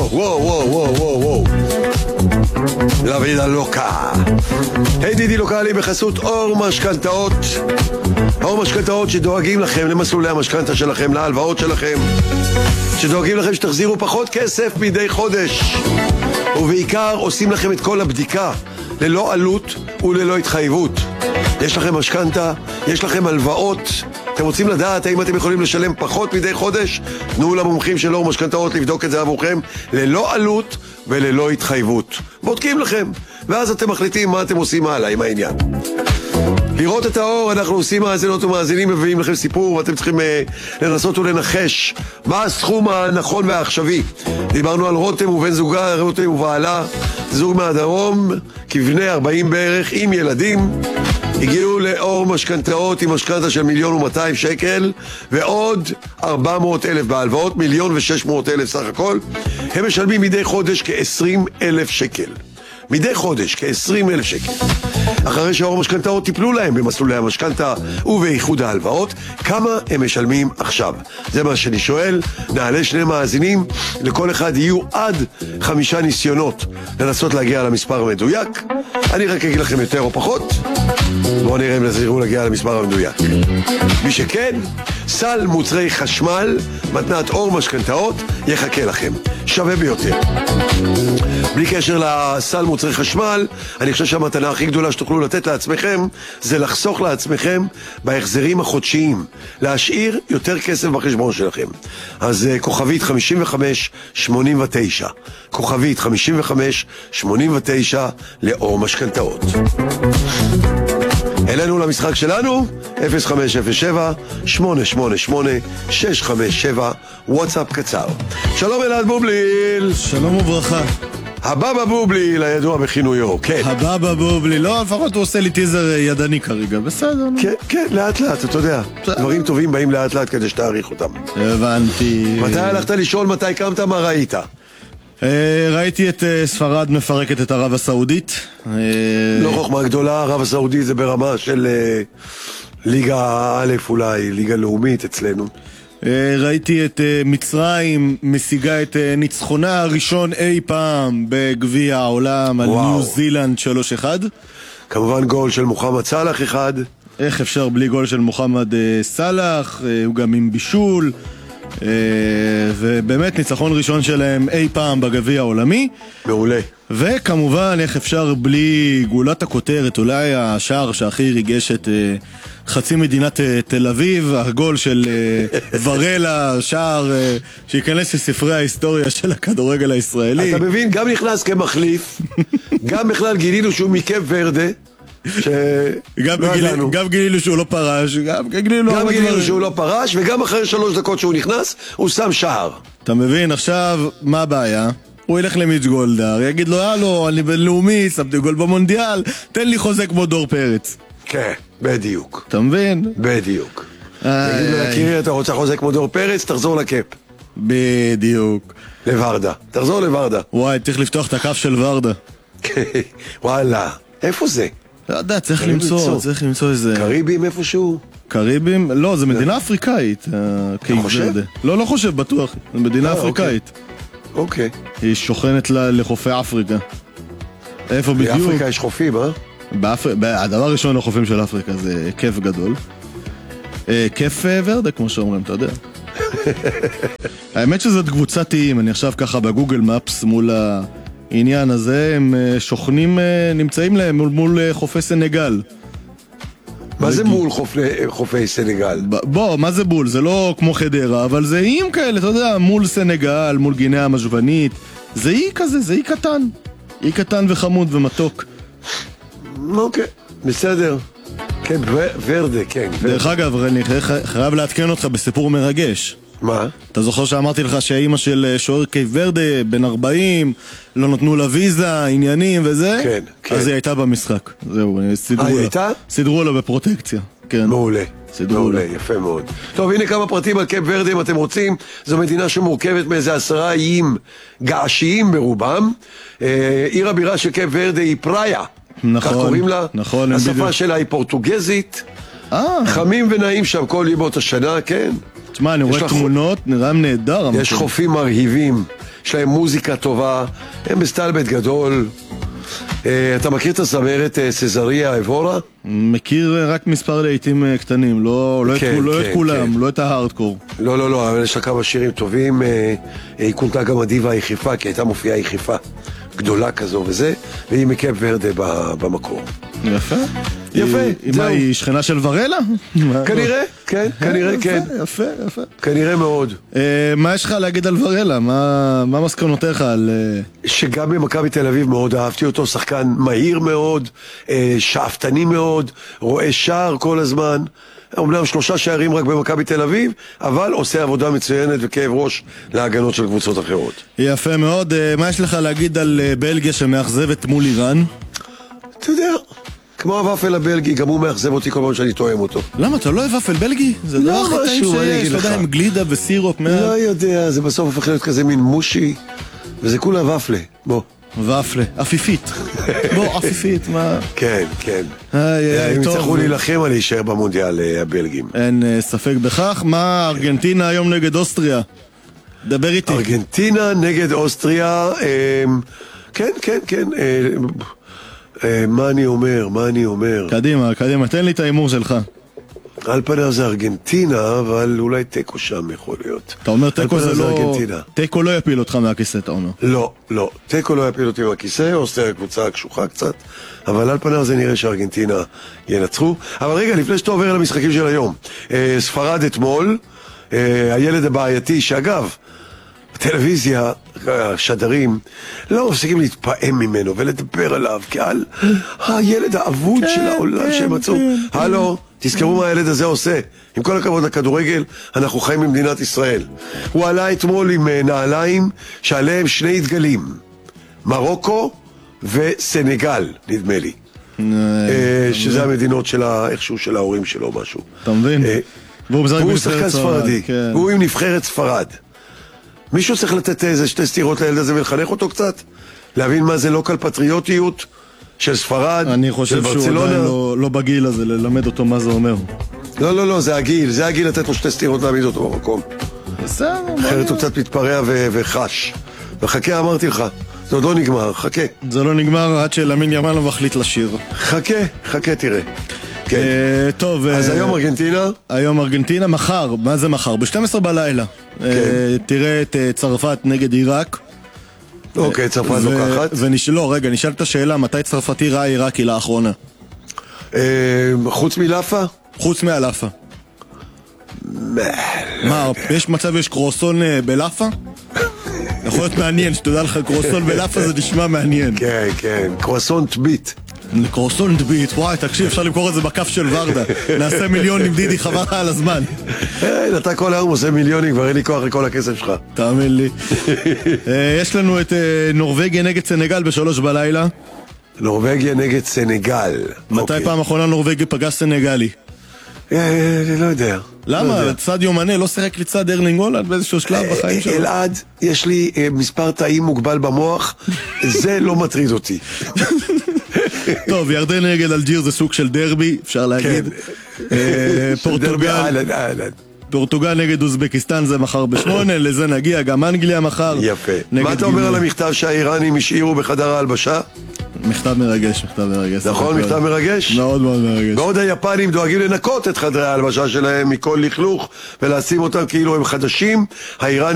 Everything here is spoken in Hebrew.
וואו. La vida loca. היי דידי לוקלי בחסות אור משכנתאות. אור משכנתאות שדואגים לכם למסלולי המשכנתה שלכם, להלוואות שלכם, שדואגים לכם שתחזירו פחות כסף מדי חודש, ובעיקר עושים לכם את כל הבדיקה ללא עלות וללא התחייבות. יש לכם משכנתה, יש לכם הלוואות, אתם רוצים לדעת האם אתם יכולים לשלם פחות מדי חודש? תנו למומחים של אור משכנתאות לבדוק את זה עבורכם ללא עלות וללא התחייבות. בודקים לכם, ואז אתם מחליטים מה אתם עושים הלאה עם העניין. לראות את האור, אנחנו עושים מאזינות ומאזינים, מביאים לכם סיפור, ואתם צריכים לנסות ולנחש מה הסכום הנכון והעכשווי. דיברנו על רותם ובן זוגה, רותם ובעלה, זוג מהדרום, כבני 40 בערך, עם ילדים. הגיעו לאור משכנתאות עם משכנתה של 1,200,000 שקל ועוד 400,000 בהלוואות, 1,600,000 סך הכל. הם משלמים מדי חודש כ-20,000 שקל. מדי חודש כ-20,000 שקל. אחרי שהאור משכנתאות טיפלו להם במסלולי המשכנתה ובאיחוד ההלוואות, כמה הם משלמים עכשיו? זה מה שאני שואל. נעלה שני מאזינים, לכל אחד יהיו עד 5 ניסיונות לנסות להגיע למספר המדויק. אני רק אגיד לכם יותר או פחות. בואו נראה אם נזירו להגיע למספר המדויק. מי שכן, סל מוצרי חשמל, מתנת אור משכנתאות, יחכה לכם. שווה ביותר. בלי קשר לסל מוצרי חשמל, אני חושב שהמתנה הכי גדולה שתוכלו לתת לעצמכם זה לחסוך לעצמכם בהחזרים החודשיים, להשאיר יותר כסף בחשבון שלכם. אז כוכבית 5589, כוכבית 5589 לאור משכנתאות. אלינו למשחק שלנו 0507-888-657, וואטסאפ קצר. שלום אלעד בובליל. שלום וברכה. הבאבא בובליל, הידוע בכינויו, כן. הבאבא בובליל, לא, לפחות הוא עושה לי טיזר ידני כרגע, בסדר. כן, לאט לאט, אתה יודע. דברים טובים באים לאט לאט כדי שתעריך אותם. הבנתי. מתי הלכת לשאול, מתי קמת, מה ראית? ראיתי את ספרד מפרקת את ערב הסעודית. לא חוכמה גדולה, ערב הסעודית זה ברמה של ליגה א' אולי, ליגה לאומית אצלנו. ראיתי את מצרים משיגה את ניצחונה הראשון אי פעם בגביע העולם על ניו זילנד 3-1. כמובן גול של מוחמד סלאח 1. איך אפשר בלי גול של מוחמד סלאח, הוא גם עם בישול, ובאמת ניצחון ראשון שלהם אי פעם בגביע העולמי. מעולה. וכמובן איך אפשר בלי גולת הכותרת, אולי השער שהכי ריגש את חצי מדינת תל אביב, הגול של ורלה, שער שיכנס לספרי ההיסטוריה של הכדורגל הישראלי. אתה מבין, גם נכנס כמחליף, גם בכלל גילינו שהוא מקייפ ורדה, גם גילינו שהוא לא פרש, גם גילינו שהוא לא פרש, וגם אחרי 3 דקות שהוא נכנס הוא שם שער. אתה מבין, עכשיו מה הבעיה? הוא ילך למיץ' גולדהר, יגיד לו, הלו, אני בינלאומי, שמתי גול במונדיאל, תן לי חוזה כמו דור פרץ. כן, בדיוק. אתה מבין? בדיוק. תגיד לו, יקירי, אתה רוצה חוזה כמו דור פרץ, תחזור לקאפ. בדיוק. לוורדה, תחזור לוורדה. וואי, צריך לפתוח את הכף של ורדה. וואלה, איפה זה? לא יודע, צריך למצוא איזה... קריבים איפשהו? קריבים? לא, זה מדינה אפריקאית. אתה חושב? לא חושב, בטוח. זה מדינה אפריקאית. אוקיי. היא שוכנת לחופי אפריקה. איפה בדיוק? באפריקה יש חופים, אה? הדבר הראשון לחופים של אפריקה זה כיף גדול. כיף ורדה, כמו שאומרים, אתה יודע. האמת שזאת קבוצת איים, אני עכשיו ככה בגוגל מפס מול העניין הזה, הם שוכנים, נמצאים להם מול חופי סנגל. מה זה מול חופי סנגל? בוא, מה זה בול? זה לא כמו חדרה, אבל זה איים כאלה, אתה יודע, מול סנגל, מול גינאה המשוונית. זה אי כזה, זה אי קטן. אי קטן וחמוד ומתוק. אוקיי, בסדר. כן, ורדה, כן. דרך אגב, אני חייב להתקן אותך בסיפור מרגש. מה? אתה זוכר שאמרתי לך שהאימא של שוער קייפ ורדה, בן 40, לא נתנו לה ויזה, עניינים וזה? כן, כן. אז היא הייתה במשחק. זהו, סידרו לה בפרוטקציה. כן. מעולה. מעולה, יפה מאוד. טוב, הנה כמה פרטים על קייפ ורדה אם אתם רוצים. זו מדינה שמורכבת מאיזה 10 איים געשיים ברובם. עיר הבירה של קייפ ורדה היא פראיה. נכון. כך קוראים לה. נכון. השפה שלה היא פורטוגזית. חמים ונעים שם כל ימות השנה, כן. תשמע, אני רואה תמונות, נראה נהדר. יש חופים מרהיבים יש להם מוזיקה טובה, הם בסטלבט גדול. אתה מכיר את הזמרת סזריה אבורה? מכיר רק מספר לעיתים קטנים, לא את כולם, לא את ההארדקור. לא, אבל יש לה כמה שירים טובים. היא כונתה גם הדיבה היחיפה, כי הייתה מופיעה יחיפה גדולה כזו וזה, והיא מקאפ ורדה במקור. יפה. יפה, מה, היא שכנה של ורלה? כנראה, כן, כנראה כן. יפה. כנראה מאוד. מה יש לך להגיד על ורלה? מה מסקנותיך על... שגם במכבי תל אביב מאוד אהבתי אותו, שחקן מהיר מאוד, שאפתני מאוד, רואה שער כל הזמן. אומנם 3 שערים רק במכבי תל אביב, אבל עושה עבודה מצוינת וכאב ראש להגנות של קבוצות אחרות. יפה מאוד. מה יש לך להגיד על בלגיה שמאכזבת מול איראן? אתה יודע, כמו הוואפל הבלגי, גם הוא מאכזב אותי כל פעם שאני טועם אותו. למה, אתה לא אוהב וואפל בלגי? זה לא הכי טעים שיש, אתה יודע, עם גלידה וסירופ. לא יודע, זה בסוף הופך להיות כזה מין מושי, וזה כולה וואפלה, בוא. וואפלה, אפיפית. בוא, אפיפית, מה... כן. הם יצטרכו להילחם על להישאר במונדיאל הבלגים. אין ספק בכך. מה ארגנטינה היום נגד אוסטריה? דבר איתי. ארגנטינה נגד אוסטריה, כן. מה אני אומר? קדימה, תן לי את האימור שלך. על פניו זה ארגנטינה, אבל אולי טקו שם יכול להיות. אתה אומר טקו זה לא... ארגנטינה. טקו לא יפיל אותך מהכיסא, אתה אומר. לא, טקו לא יפיל אותי מהכיסא, אוסטריה קבוצה קשוחה קצת, אבל על פניו זה נראה שארגנטינה ינצחו. אבל רגע, לפני שאתה עובר למשחקים של היום, ספרד אתמול, הילד הבעייתי, שאגב, בטלוויזיה, השדרים לא מפסיקים להתפעם ממנו ולדבר עליו כעל הילד האבוד של העולם שהם מצאו. הלו, תזכרו מה הילד הזה עושה. עם כל הכבוד לכדורגל, אנחנו חיים במדינת ישראל. הוא עלה אתמול עם נעליים שעליהם 2 דגלים, מרוקו וסנגל, נדמה לי, שזה המדינות של איכשהו של ההורים שלו משהו. אתה מבין? והוא שחקן ספרדי, והוא עם נבחרת ספרד. מישהו צריך לתת איזה 2 סטירות לילד הזה ולחנך אותו קצת? להבין מה זה לוקל פטריוטיות של ספרד, אני חושב שהוא עדיין לא בגיל הזה ללמד אותו מה זה אומר. לא, זה הגיל לתת לו 2 סטירות להעמיד אותו במקום. בסדר. אחרת הוא קצת מתפרע וחש. וחכה, אמרתי לך, זה עוד לא נגמר, חכה. זה לא נגמר עד שלמין ימן לא מחליט לשיר. חכה, תראה. טוב, אז היום ארגנטינה, מחר, מה זה מחר? ב-12 בלילה. תראה את צרפת נגד עיראק. אוקיי, צרפת לוקחת. לא, רגע, נשאל את השאלה, מתי צרפתי ראה עיראקי לאחרונה? חוץ מלאפה? חוץ מהלאפה. מה, יש מצב יש קרוסון בלאפה? יכול להיות מעניין, שתדע לך, קרוסון בלאפה זה נשמע מעניין. כן, קרוסון טבית. קרוסון טבית, וואי, תקשיב, אפשר למכור את זה בכף של ורדה. נעשה מיליונים דידי, חבל על הזמן. אתה כל היום עושה מיליונים, כבר אין לי כוח לכל הכסף שלך. תאמין לי. יש לנו את נורווגיה נגד סנגל ב-3 בלילה. נורווגיה נגד סנגל. מתי פעם אחרונה נורווגיה פגש סנגלי? לא יודע. למה? סדיו מנה לא שיחק לצד ארלינג הולנד באיזשהו שלב בחיים שלו? אלעד, יש לי מספר תאים מוגבל במוח, זה לא מטריד אותי. טוב, ירדן נגד אלג'יר זה סוג של דרבי, אפשר להגיד. פורטוגל נגד אוזבקיסטן זה מחר ב8, לזה נגיע, גם אנגליה מחר. יפה. מה אתה אומר על המכתב שהאיראנים השאירו בחדר ההלבשה? מכתב מרגש. נכון, מכתב מרגש? מאוד מאוד מרגש. בעוד היפנים דואגים לנקות את חדרי ההלבשה שלהם מכל לכלוך ולשים אותם כאילו הם חדשים, האיראנים